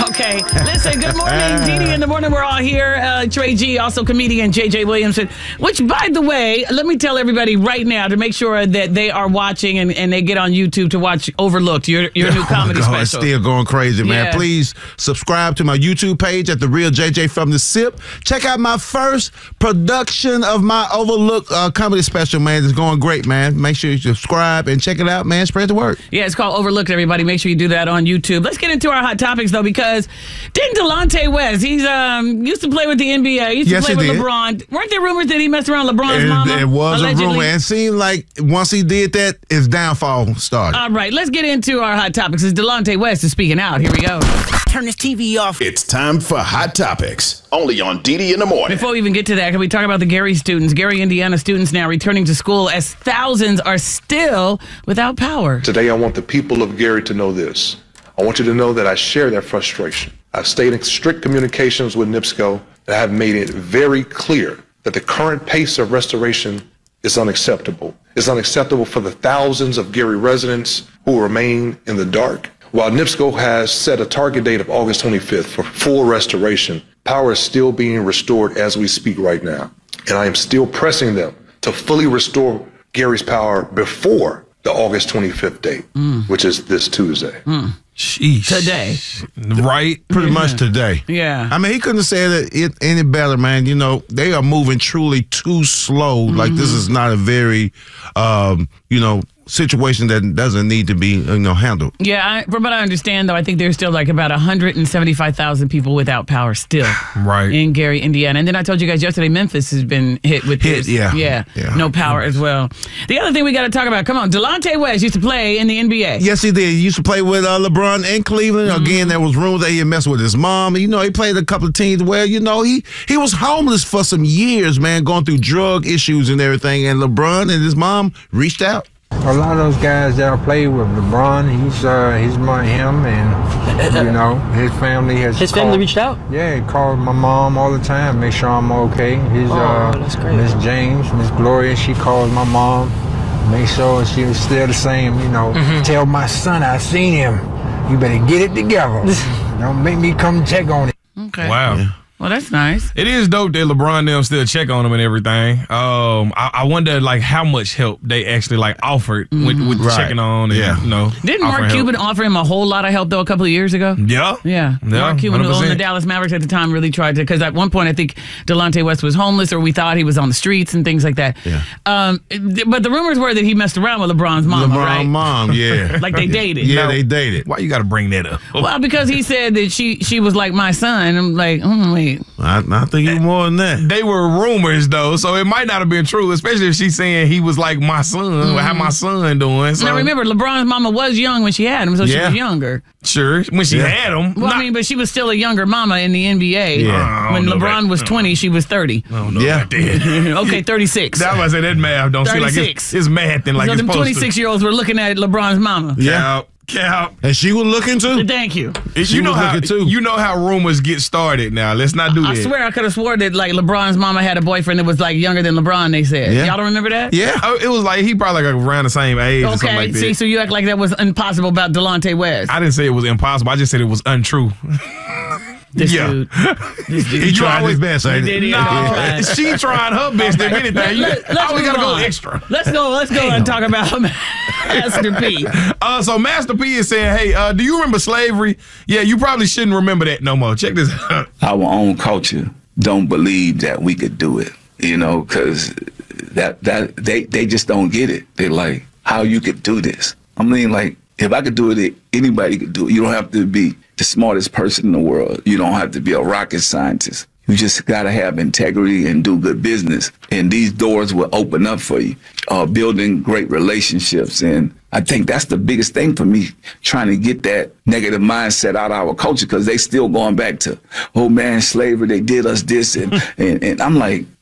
Okay. Listen, good morning. Dee in the morning. We're all here. Trey G, also comedian JJ Williamson. Which, by the way, let me tell everybody right now to make sure that they are watching and they get on YouTube to watch Overlooked, your new comedy special. It's still going crazy, man. Yeah. Please subscribe to my YouTube page at The Real JJ from the SIP. Check out my first production of my Overlooked comedy special, man. It's going great, man. Make sure you subscribe and check it out, man. Spread the word. Yeah, it's called Overlooked, everybody. Make sure you do that on YouTube. Let's get into our hot topics, though, because didn't Delonte West, he's used to play with the NBA, used to play with LeBron. Weren't there rumors that he messed around LeBron's mama? There was allegedly? a rumor, and it seemed like once he did that, his downfall started. All right, let's get into our hot topics. As Delonte West is speaking out. Here we go. Turn this TV off. It's time for Hot Topics, only on Dee in the morning. Before we even get to that, can we talk about the Gary students? Gary, Indiana students now returning to school as thousands are still without power. Today, I want the people of Gary to know this. I want you to know that I share their frustration. I've stayed in strict communications with NIPSCO, and I have made it very clear that the current pace of restoration is unacceptable. It's unacceptable for the thousands of Gary residents who remain in the dark. While NIPSCO has set a target date of August 25th for full restoration, power is still being restored as we speak right now. And I am still pressing them to fully restore Gary's power before the August 25th date, which is this Tuesday. Jeez. Today. Right? Pretty much today. Yeah. I mean, he couldn't have said it any better, man. You know, they are moving truly too slow. Like, this is not a very, situation that doesn't need to be, handled. Yeah, from what I understand, though, I think there's still like about 175,000 people without power still in Gary, Indiana. And then I told you guys yesterday, Memphis has been hit with this. Yeah. No power as well. The other thing we got to talk about, come on, Delonte West used to play in the NBA. Yes, he did. He used to play with LeBron in Cleveland. Again, there was rumors that he had messed with his mom. He played a couple of teams where, he was homeless for some years, man, going through drug issues and everything. And LeBron and his mom reached out. A lot of those guys that I play with, LeBron, he's him, and his family has. His family reached out. Yeah, he calls my mom all the time, make sure I'm okay. That's great. Miss James, Miss Gloria, she calls my mom, make sure she's still the same. Tell my son I seen him. You better get it together. Don't make me come check on it. Okay. Wow. Yeah. Well, that's nice. It is dope that LeBron them still check on him and everything. I wonder how much help they actually offered with checking on. And, Didn't Mark Cuban offer him a whole lot of help though a couple of years ago? Yeah. Mark Cuban, who 100%. owned the Dallas Mavericks at the time, really tried to, because at one point I think Delonte West was homeless, or we thought he was on the streets and things like that. Yeah. But the rumors were that he messed around with LeBron's mom. LeBron's mom, yeah. Like they dated. Yeah, they dated. Why you got to bring that up? Well, because he said that she was like my son. I'm like, wait. I think he was more than that. They were rumors, though, so it might not have been true, especially if she's saying he was like my son. How my son doing? So. Now, remember, LeBron's mama was young when she had him, so she was younger. Sure, when she had him. Well, I mean, but she was still a younger mama in the NBA. Yeah. When LeBron was 20, she was 30. I don't know about that. Okay, 36. That's why I said that math don't seem like it's math and like so it's them supposed 26-year-olds were looking at LeBron's mama. Yeah. Cap. And she was looking too? Thank you. You know how rumors get started now. Let's not do that. I swear I could have swore that LeBron's mama had a boyfriend that was younger than LeBron, they said. Yeah. Y'all don't remember that? Yeah. It was he probably around the same age or something like that. See, so you act like that was impossible about Delonte West. I didn't say it was impossible. I just said it was untrue. This dude. He tried his best, ain't he? No, she tried her best if anything. I always got to go extra. Let's go and talk about Master P. So Master P is saying, hey, do you remember slavery? Yeah, you probably shouldn't remember that no more. Check this out. Our own culture don't believe that we could do it, because they just don't get it. They're like, how you could do this? I mean, if I could do it, anybody could do it. You don't have to be the smartest person in the world. You don't have to be a rocket scientist. You just got to have integrity and do good business. And these doors will open up for you, building great relationships. And I think that's the biggest thing for me, trying to get that negative mindset out of our culture, because they still going back to, oh man, slavery, they did us this. And I'm like,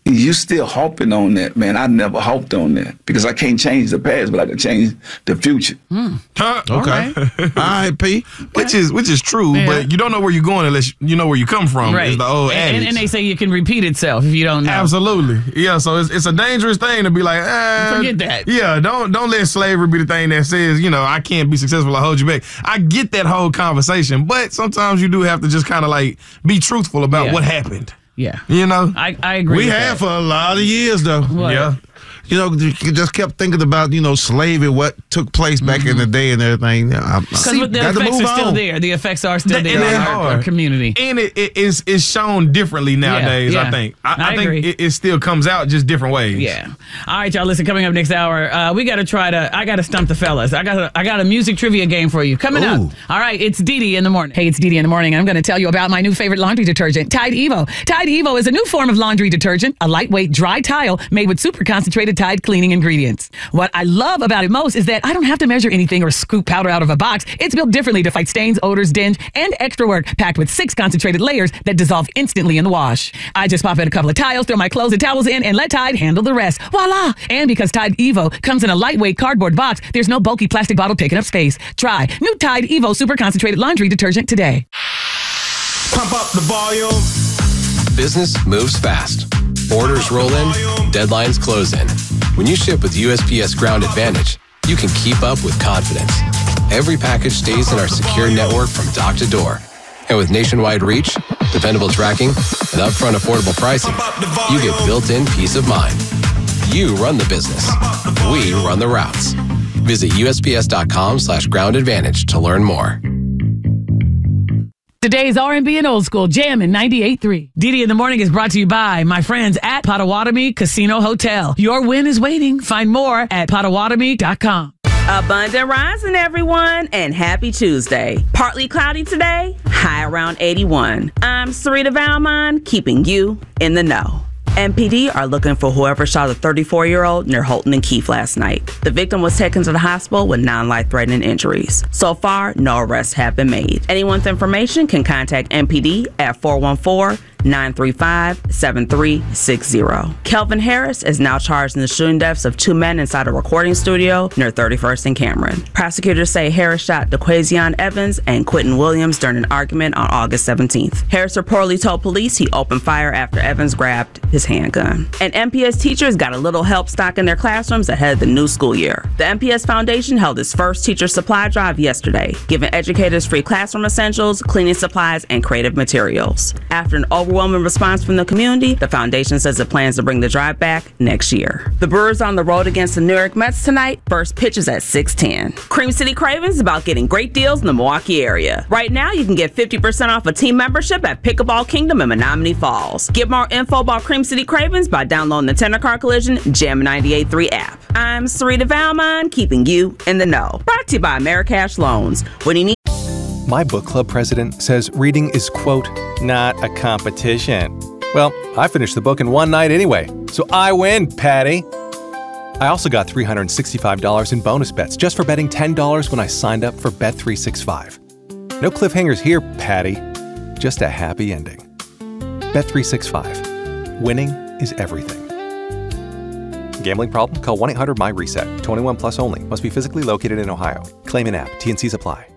You still hoping on that, man. I never hoped on that because I can't change the past, but I can change the future. Okay. All right, P. Which is true, but you don't know where you're going unless you know where you come from. Right. Is the old adage. And they say it can repeat itself if you don't know. Absolutely. Yeah, so it's a dangerous thing to be like, forget that. Yeah, don't let slavery be the thing that says, I can't be successful, I hold you back. I get that whole conversation, but sometimes you do have to just kind of like be truthful about what happened. Yeah. I agree. We have for a lot of years, though. What? Yeah. You just kept thinking about, slavery, what took place back in the day and everything. Because the effects are still there. The effects are still there in our community. And it's shown differently nowadays, I think. I think it still comes out just different ways. Yeah. All right, y'all, listen, coming up next hour, I got to stump the fellas. I got a music trivia game for you. Coming up. All right, it's Dee in the morning. Hey, it's Dee in the morning, and I'm going to tell you about my new favorite laundry detergent, Tide Evo. Tide Evo is a new form of laundry detergent, a lightweight dry tile made with super concentrated Tide cleaning ingredients. What I love about it most is that I don't have to measure anything or scoop powder out of a box. It's built differently to fight stains, odors, dinge, and extra work, packed with 6 concentrated layers that dissolve instantly in the wash. I just pop in a couple of tiles, throw my clothes and towels in, and let Tide handle the rest. Voila! And because Tide Evo comes in a lightweight cardboard box, there's no bulky plastic bottle taking up space. Try new Tide Evo super concentrated laundry detergent today. Pump up the volume. Business moves fast. Orders roll in, deadlines close in. When you ship with USPS Ground Advantage, you can keep up with confidence. Every package stays in our secure network from dock to door. And with nationwide reach, dependable tracking, and upfront affordable pricing, you get built-in peace of mind. You run the business. We run the routes. Visit USPS.com/Ground Advantage to learn more. Today's R&B and Old School Jam in 98.3. Dee in the morning is brought to you by my friends at Potawatomi Casino Hotel. Your win is waiting. Find more at Potawatomi.com. Abundant rising, everyone, and happy Tuesday. Partly cloudy today, high around 81. I'm Sarita Valmont, keeping you in the know. MPD are looking for whoever shot a 34-year-old near Holton and Keefe last night. The victim was taken to the hospital with non-life-threatening injuries. So far, no arrests have been made. Anyone with information can contact MPD at 414-935-7360. Kelvin Harris is now charged in the shooting deaths of 2 men inside a recording studio near 31st and Cameron. Prosecutors say Harris shot DeQuazion Evans and Quentin Williams during an argument on August 17th. Harris reportedly told police he opened fire after Evans grabbed his handgun. And MPS teachers got a little help stock in their classrooms ahead of the new school year. The MPS Foundation held its first teacher supply drive yesterday, giving educators free classroom essentials, cleaning supplies, and creative materials. After an overwhelming response from the community, the foundation says it plans to bring the drive back next year. The Brewers on the road against the New York Mets tonight. First pitch is at 6:10. Cream City Cravens is about getting great deals in the Milwaukee area. Right now, you can get 50% off a team membership at Pickleball Kingdom in Menominee Falls. Get more info about Cream City Cravens by downloading the Tender Car Collision Jam 98.3 app. I'm Sarita Valmont, keeping you in the know. Brought to you by Americash Loans. When you need My book club president says reading is, quote, not a competition. Well, I finished the book in one night anyway, so I win, Patty. I also got $365 in bonus bets just for betting $10 when I signed up for Bet365. No cliffhangers here, Patty. Just a happy ending. Bet365. Winning is everything. Gambling problem? Call 1-800-MY-RESET. 21 plus only. Must be physically located in Ohio. Claim in app. T&Cs apply.